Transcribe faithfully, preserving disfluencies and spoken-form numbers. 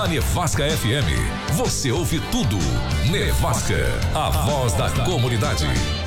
Na Nevasca F M, você ouve tudo. Nevasca, a voz da comunidade.